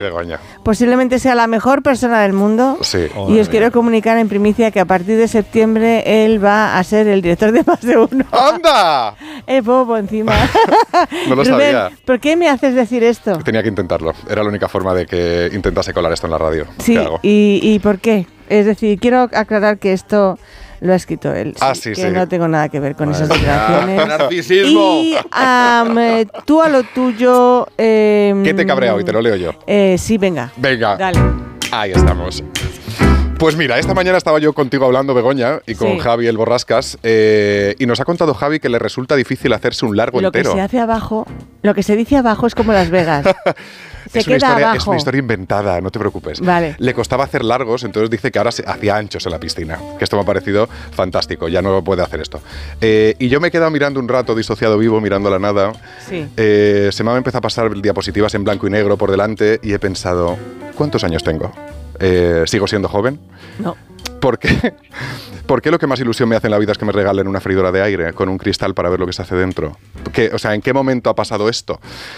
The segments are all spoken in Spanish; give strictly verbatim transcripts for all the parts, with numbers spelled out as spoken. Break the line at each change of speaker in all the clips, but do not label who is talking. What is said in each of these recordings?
Begoña.
Posiblemente sea la mejor persona del mundo.
Sí.
Oh, y os quiero mía. comunicar en primicia que a partir de septiembre él va a ser el director de Más de Uno.
¡Anda!
Es bobo encima.
No lo
Rubén,
sabía.
¿por qué me haces decir esto?
Tenía que intentarlo. Era la única forma de que intentase colar esto en la radio.
Sí,
¿Qué hago?
¿Y, ¿y por qué? Es decir, quiero aclarar que esto lo ha escrito él.
Ah,
sí,
sí,
que
sí.
no tengo nada que ver con
Madre
esas declaraciones.
¡Narcisismo!
Y um, eh, tú a lo tuyo... Eh,
¿Qué te cabrea hoy? Te lo leo yo.
Eh, sí, venga.
Venga.
Dale.
Ahí estamos. Pues mira, esta mañana estaba yo contigo hablando, Begoña, y con
Sí.
Javi el Borrascas, eh, y nos ha contado Javi que le resulta difícil hacerse un largo
Lo
entero.
que se hace abajo, lo que se dice abajo es como Las Vegas. Se
es, una
queda
historia,
abajo.
es una historia inventada, no te preocupes.
Vale.
Le costaba hacer largos, entonces dice que ahora se hacía anchos en la piscina, que esto me ha parecido fantástico, ya no puede hacer esto. Eh, y yo me he quedado mirando un rato, disociado vivo, mirando la nada.
Sí.
Eh, se me ha empezado a pasar diapositivas en blanco y negro por delante y he pensado, ¿cuántos años tengo? Eh, ¿Sigo siendo joven?
No.
¿Por qué? ¿Por qué lo que más ilusión me hace en la vida es que me regalen una freidora de aire con un cristal para ver lo que se hace dentro? ¿Qué, o sea, ¿en qué momento ha pasado esto?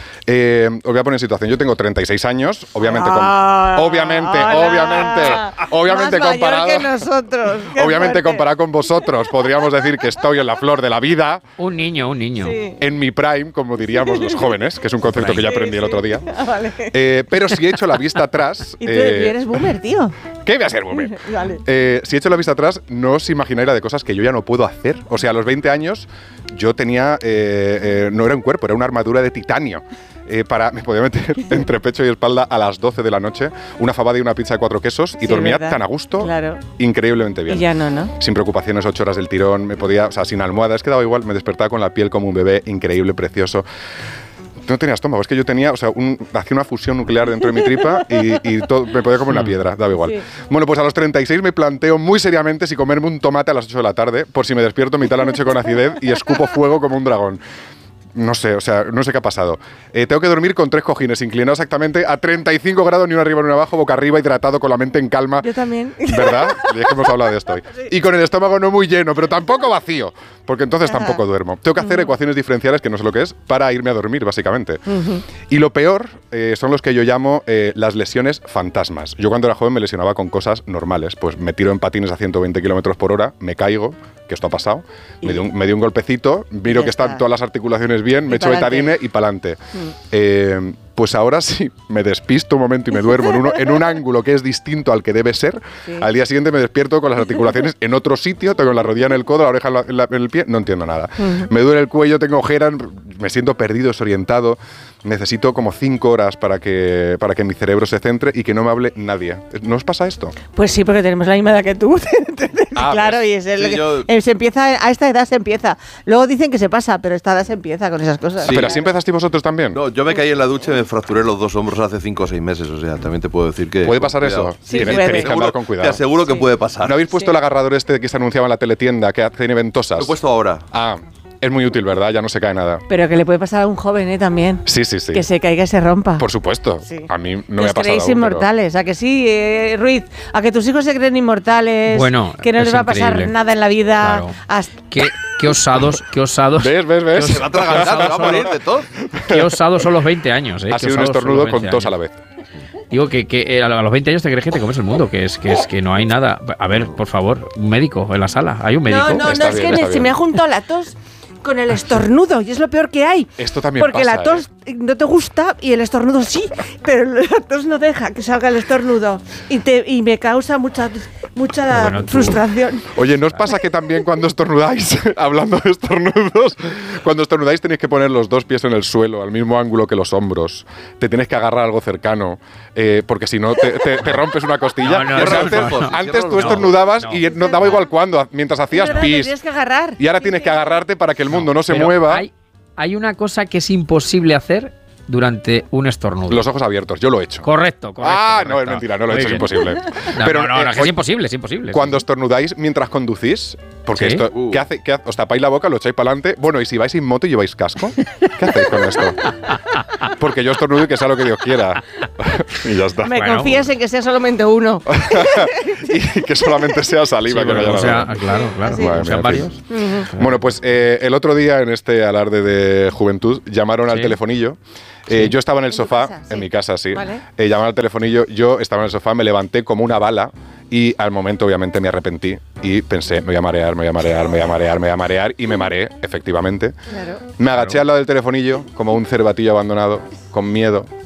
Eh, os voy a poner en situación. Yo tengo treinta y seis años, obviamente,
Ah,
con, obviamente,
hola.
obviamente, obviamente
Más
comparado,
mayor que nosotros. Qué
obviamente
fuerte.
comparado con vosotros, podríamos decir que estoy en la flor de la vida,
Un niño, un niño.
Sí.
en mi prime, como diríamos los jóvenes, que es un concepto que ya aprendí el otro día.
Ah, vale.
Eh, pero si he hecho la vista atrás,
Y tú
eh,
eres boomer, tío.
¿qué voy a ser, boomer?
Vale.
Eh, si he hecho la vista atrás, no os imagináis la de cosas que yo ya no puedo hacer. O sea, a los veinte años yo tenía, eh, eh, no era un cuerpo, era una armadura de titanio. Eh, para, me podía meter entre pecho y espalda a las doce de la noche una fabada y una pizza de cuatro quesos y
Sí,
dormía
¿verdad?
tan a gusto,
Claro.
increíblemente bien.
Y ya no, ¿no?
Sin preocupaciones, ocho horas del tirón, me podía, o sea, sin almohada, es que daba igual, me despertaba con la piel como un bebé, increíble, precioso. No tenía estómago, es que yo tenía, o sea, un, hacía una fusión nuclear dentro de mi tripa y, y todo, me podía comer una piedra, daba igual.
Sí.
Bueno, pues a los treinta y seis me planteo muy seriamente si comerme un tomate a las ocho de la tarde, por si me despierto mitad de la noche con acidez y escupo fuego como un dragón. No sé, o sea, no sé qué ha pasado. Eh, tengo que dormir con tres cojines, inclinado exactamente a treinta y cinco grados, ni uno arriba ni uno abajo, boca arriba, hidratado, con la mente en calma.
Yo también.
¿Verdad? Y es que hemos hablado de esto hoy. Y con el estómago no muy lleno, pero tampoco vacío, porque entonces
Ajá.
tampoco duermo. Tengo que hacer
Ujú.
ecuaciones diferenciales, que no sé lo que es, para irme a dormir, básicamente.
Ujú.
Y lo peor eh, son los que yo llamo eh, las lesiones fantasmas. Yo cuando era joven me lesionaba con cosas normales. Pues me tiro en patines a ciento veinte kilómetros por hora, me caigo, que esto ha pasado,
Y-
me dio, un, me dio un golpecito, miro
ya
que están
está.
todas las articulaciones bien,
Y
me echo
pa'lante.
betadine y pa'lante.
Mm.
Eh, pues ahora sí, me despisto un momento y me duermo en, uno, en un ángulo que es distinto al que debe ser.
Sí.
Al día siguiente me despierto con las articulaciones en otro sitio, tengo la rodilla en el codo, la oreja en, la- en la- en el pie, no entiendo nada.
Ujú.
Me duele el cuello, tengo ojeras, me siento perdido, desorientado. Necesito como cinco horas para que, para que mi cerebro se centre y que no me hable nadie. ¿No os pasa esto?
Pues sí, porque tenemos la misma edad que tú.
Ah,
claro,
pues,
y es el
sí,
que-
yo-
eh, se empieza, a esta edad se empieza. Luego dicen que se pasa, pero a esta edad se empieza con esas cosas.
Sí.
Pero así empezasteis vosotros también.
No, yo me caí en la ducha y me fracturé los dos hombros hace cinco o seis meses, o sea, también te puedo decir que...
¿Puede
con
pasar
cuidado.
eso?
Sí,
Tenéis,
puede.
tenéis que
Seguro-
andar con
Te
cuidado.
aseguro que
Sí.
puede pasar.
¿No habéis puesto
Sí.
el agarrador este que se anunciaba en la teletienda, que tiene ventosas?
Lo he puesto ahora.
Ah, es muy útil, ¿verdad? Ya no se cae nada.
Pero que le puede pasar a un joven, ¿eh? También.
Sí, sí, sí.
Que se caiga y se rompa.
Por supuesto.
Sí.
A mí no
Que
me ha
os
pasado
creéis
aún, pero-
inmortales, ¿a que sí, eh, Ruiz? ¿A que tus hijos se creen inmortales?
Bueno,
que no
es
les va a pasar
increíble.
nada en la vida.
Claro.
Hasta-
¿Qué, qué osados, qué osados,
¿Ves, ves, ves?
Se va a atragantar, se va a morir de tos.
qué osados son los veinte años. ¿eh?
Ha
Qué
sido un
osados son
estornudo
los
con
veinte
tos a la
años.
vez.
Digo que, que eh, a los veinte años te crees que te comes el mundo, que es que es que no hay nada. A ver, por favor, un médico en la sala. ¿Hay un médico?
No, no, no,
Está
es
bien,
que
está
se
bien.
me ha juntado la tos con el estornudo y es lo peor que hay.
Esto también
Porque
pasa,
la tos no te gusta y el estornudo sí, pero la tos no deja que salga el estornudo y, te, y me causa mucha, mucha
Bueno, tú-
frustración.
Oye, ¿no os pasa que también cuando estornudáis, hablando de estornudos, cuando estornudáis tenéis que poner los dos pies en el suelo, al mismo ángulo que los hombros? Te tienes que agarrar algo cercano, eh, porque si no te, te- te rompes una costilla.
No, no,
O sea,
no,
antes
no, no.
antes tú
No,
estornudabas
no.
y no daba igual cuándo, mientras hacías
Es verdad, te
pis.
tienes que agarrar.
Y ahora tienes que agarrarte para que el mundo no se
Pero
mueva.
Hay, hay una cosa que es imposible hacer durante un estornudo.
Los ojos abiertos, yo lo he hecho.
Correcto, correcto.
ah,
correcto.
no, es mentira, no lo he
Muy
hecho, es
bien.
imposible.
No,
Pero,
no, no,
eh,
no, es que es imposible, es imposible.
Cuando estornudáis mientras conducís, porque
¿Sí?
esto,
Uh.
¿qué hace, qué hace? ¿Os tapáis la boca, lo echáis para adelante? Bueno, y si vais en moto y lleváis casco, ¿qué hacéis con esto? Porque yo estornudo y que sea lo que Dios quiera. y ya está.
Me
Bueno,
confías en que sea solamente uno.
y que solamente sea
Sí,
saliva, que no
pero
haya
o sea,
nada.
claro, claro.
Sí.
Madre
O sean
mía, en
varios.
fin.
Uf.
Bueno, pues eh, el otro día en este alarde de juventud llamaron al
Sí.
telefonillo. Eh,
Sí.
yo estaba en el
¿En tu
sofá,
casa?
en
Sí.
mi casa, sí.
Vale.
Eh, llamaron al telefonillo, yo estaba en el sofá, me levanté como una bala y al momento obviamente me arrepentí y pensé, me voy a marear, me voy a marear, me voy a marear, me voy a marear y me mareé, efectivamente.
Claro.
Me agaché al lado del telefonillo como un cervatillo abandonado, con miedo.